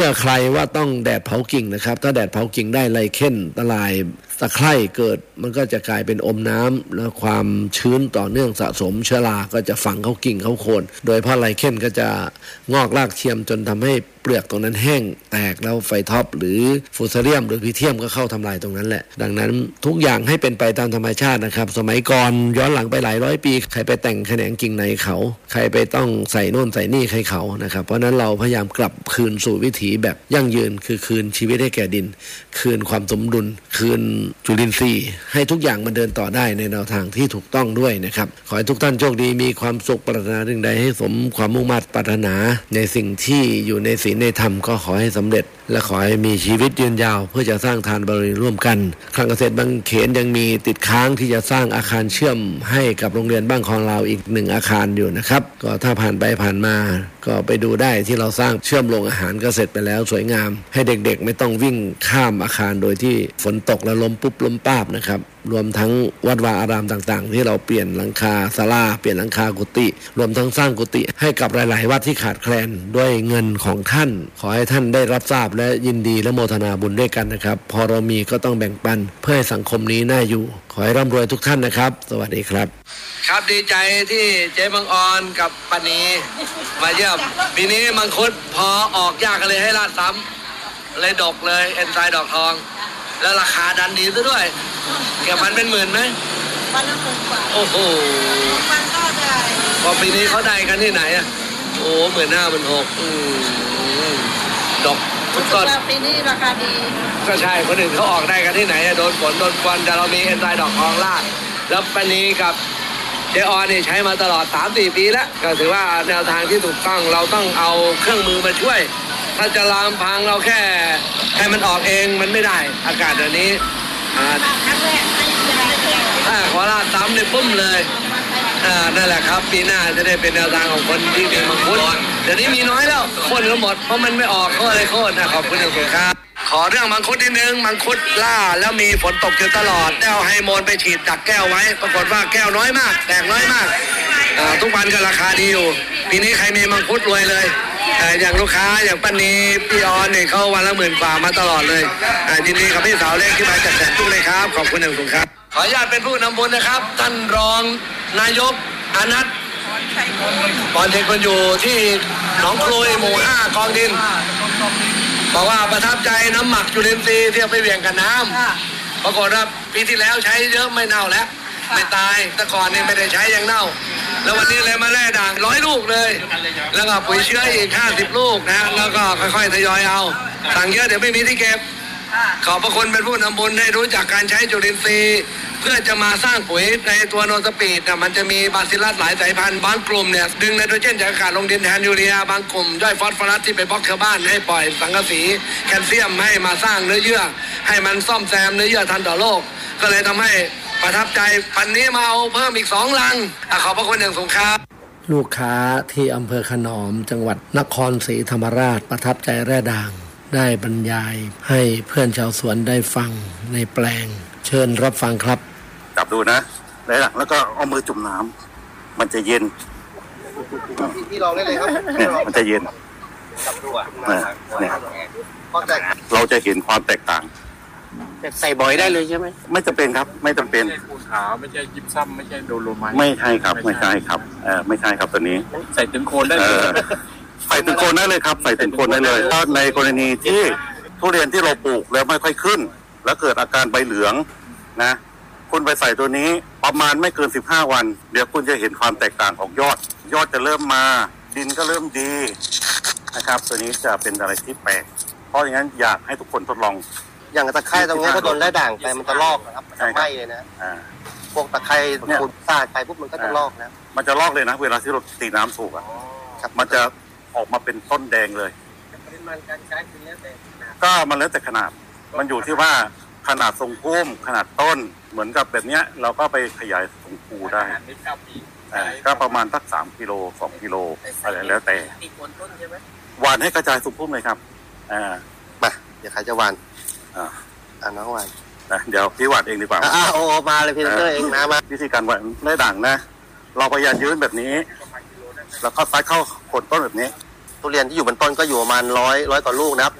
ใครว่าต้องแดดเผากิ่งนะครับถ้าแดดเผากิ่งได้ไลเคนตะลายตะไคร่เกิดมันก็จะกลายเป็นอมน้ำแล้วความชื้นต่อเนื่องสะสมเชื้อราก็จะฝังเข้ากิ่งเข้าโคนโดยเพราะไลเคนก็จะงอกรากเทียมจนทำให้เปลือกตรงนั้นแห้งแตกแล้วไฟท็อปหรือฟูซาเรียมหรือพีเทียมก็เข้าทำลายตรงนั้นแหละดังนั้นทุกอย่างให้เป็นไปตามธรรมชาตินะครับสมัยก่อนย้อนหลังไปหลายร้อยปีใครไปแต่งแขนงกิ่งในเขาใครไปต้องใส่โน่นใส่นี่ให้เขานะครับเพราะนั้นเราพยายามกลับคืนสู่วิถีแบบยั่งยืนคือคืนชีวิตให้แก่ดินคืนความสมดุลคืนจุลินทรีย์ให้ทุกอย่างมันเดินต่อได้ในแนวทางที่ถูกต้องด้วยนะครับขอให้ทุกท่านโชคดีมีความสุขปรารถนาสิ่งใดให้สมความมุ่งมั่นปรารถนาในสิ่งที่อยู่ในศีลในธรรมก็ขอให้สำเร็จและขอให้มีชีวิตยืนยาวเพื่อจะสร้างทานบารมีร่วมกันคลังเกษตรบางเขนยังมีติดค้างที่จะสร้างอาคารเชื่อมให้กับโรงเรียนบ้านคลองลาวอีก1อาคารอยู่นะครับก็ถ้าผ่านไปผ่านมาก็ไปดูได้ที่เราสร้างเชื่อมโรงอาหารก็เสร็จไปแล้วสวยงามให้เด็กๆไม่ต้องวิ่งข้ามอาคารโดยที่ฝนตกแล้วล้มปุ๊บล้มป้าบนะครับรวมทั้งวัดวาอารามต่างๆที่เราเปลี่ยนหลังคาศาลาเปลี่ยนหลังคากุฏิรวมทั้งสร้างกุฏิให้กับหลายๆวัดที่ขาดแคลนด้วยเงินของท่านขอให้ท่านได้รับทราบและยินดีและโมทนาบุญด้วยกันนะครับพอเรามีก็ต้องแบ่งปันเพื่อให้สังคมนี้น่าอยู่ขอให้ร่ำรวยทุกท่านนะครับสวัสดีครับครับดีใจที่เจ๊บังออนกับปานีมาเยี่ยมปีนี้มังคุดพอออกยากกันเลยให้ราดซ้ำเลยดกเลยเอ็นไซด์ดอกทองแล้วราคาดันดีซะด้วยเก็บมันเป็นหมื่นไหมวันละ10,000 กว่าโอ้โหมันก็ได้พอปีนี้เขาได้กันที่ไหนอ่ะโอ้15,000-16,000ดอกทุกต้นปีนี้ราคาดีก็ใช่คนอื่นเขาออกได้กันที่ไหนโดนฝนโดนควันแต่เรามีเอ็นไซด์ดอกทองลาดแล้วปานีกับเจออนนี่ใช้มาตลอด 3-4 ปีแล้วก็ถือว่าแนวทางที่ถูกต้องเราต้องเอาเครื่องมือมาช่วยถ้าจะลามพังเราแค่ให้มันออกเองมันไม่ได้อากาศแบบนี้ขอลาดซ้ำในปุ้มเลยนั่นแหละครับปีหน้าจะได้เป็นแนวทางของคนที่มีมังคุดเดี๋ยวนี้มีน้อยแล้วโค่นก็หมดเพราะมันไม่ออกก็เลยโค่นขอบคุณครับขอเรื่องมังคุดนิดนึงมังคุดล่าแล้วมีฝนตกอยู่ตลอดแล้วไฮโมนไปฉีดดักแก้วไว้ปรากฏว่าแก้วน้อยมากแตกน้อยมากทุกวันก็ราคาดีอยู่ปีนี้ใครมีมังคุดรวยเลยอย่างลูกค้าอย่างป้านีพี่ออนเนี่ยเขาวันละ10,000 กว่ามาตลอดเลยยินดีกับพี่สาวเล็กที่มาจากแสนตุ้งเลยครับขอบคุณครับขออนุญาตเป็นผู้นำบุญนะครับท่านรองนายกอนัทบอลเทคคนอยู่ที่หนองคลุยหมู่5กองดินบอกว่าประทับใจน้ำหมักจุลินทรีย์ที่เอาไปเบี่ยงกับน้ำปรากฏว่าปีที่แล้วใช้เยอะไม่เน่าแล้วไม่ตายแต่ก่อนนี่ไม่ได้ใช้ยังเน่าแล้ววันนี้เลยมาแล่ด่าง100 ลูกเลยแล้วก็ปุ๋ยเชื้ออีก50 ลูกนะแล้วก็ค่อยๆทยอยเอาสั่งเยอะเดี๋ยวไม่มีที่เก็บขอบพระคุณเป็นผู้นำบุญให้รู้จักการใช้จุลินทรีย์เพื่อจะมาสร้างปุ๋ยในตัวโนสปีดมันจะมีบาซิลัสหลายสายพันธุ์บางกลุ่มเนี่ยดึงไนโตรเจนจากอากาศลงดินแทนยูเรียบางกลุ่มย่อยฟอสฟอรัสที่ไปบล็อกชาวบ้านให้ปล่อยสังกะสีแคลเซียมให้มาสร้างเนื้อเยื่อให้มันซ่อมแซมเนื้อเยื่อทันต่อโรคก็เลยทำให้ประทับใจปันนี้มาเอาเพิ่มอีก2 ลังขอบพระคุณอย่างสูงครับลูกค้าที่อำเภอขนอมจังหวัดนครศรีธรรมราชประทับใจแร่ด่างได้บรรยายให้เพื่อนชาวสวนได้ฟังในแปลงเชิญรับฟังครับจับดูนะแล้วก็เอามือจุ่มน้ำมันจะเย็นพี่ลองได้เลยครับมันจะเย็นจับดูเนี่ยเราจะเห็นความแตกต่างใส่บ่อยได้เลยใช่ไหมไม่จำเป็นครับไม่จำเป็นปูนขาวไม่ใช่ยิปซัมไม่ใช่โดโลไมต์ไม่ใช่ครับไม่ใช่ครับไม่ใช่ครับตัวนี้ใส่ถึงโคนได้เลยใส่ถึงโคนได้เลยครับใส่ถึงโคนได้เลยถ้าในกรณีที่ทุเรียนที่เราปลูกแล้วไม่ค่อยขึ้นแล้วเกิดอาการใบเหลืองนะคุณไปใส่ตัวนี้ประมาณไม่เกิน15 วันเดี๋ยวคุณจะเห็นความแตกต่างของยอดจะเริ่มมาดินก็เริ่มดีนะครับตัวนี้จะเป็นอะไรที่แปลกเพราะอย่างนั้นอยากให้ทุกคนทดลองอย่างตะไคร้ตรงนี้ก็โดนแร่ด่างไปมันจะลอกนะครับมันจะไหม้เลยนะพวกตะไคร้ขุดสาดไปปุ๊บมันก็จะลอกนะมันจะลอกเลยนะเวลาที่เราตีน้ำถูกมันจะออกมาเป็นต้นแดงเลยปริมาณการใช้คือแล้วแต่ก็มันแล้วแต่ขนาดมันอยู่ที่ว่าขนาดทรงพุ่มขนาดต้นเหมือนกับแบบเนี้ยเราก็ไปขยายทรงภูได้ก็ประมาณสัก3 กิโล 2 กิโลอะไรแล้วแต่หวานให้กระจายทรงพุ่มเลยครับมาเดี๋ยวใครจะหวานน้องหวานเดี๋ยวพี่หวานเองดีกว่าโอ้มาเลยพี่เตอร์เองนะมาวิธีการหวานได้ด่างนะเราพยายามยืนแบบนี้แล้วก็ซัดเข้าโคนต้นแบบนี้ทุเรียนที่อยู่บนต้นก็อยู่ประมาณ100 กว่าลูกนะครับ